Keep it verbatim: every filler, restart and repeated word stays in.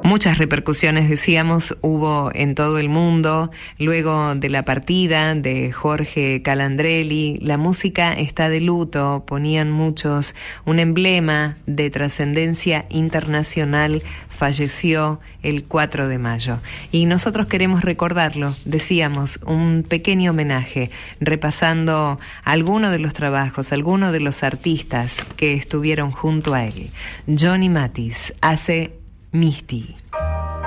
Muchas repercusiones, decíamos, hubo en todo el mundo. Luego de la partida de Jorge Calandrelli, la música está de luto. Ponían muchos un emblema de trascendencia internacional. Falleció el cuatro de mayo. Y nosotros queremos recordarlo. Decíamos, un pequeño homenaje, repasando algunos de los trabajos, algunos de los artistas que estuvieron junto a él. Johnny Mathis hace Misty.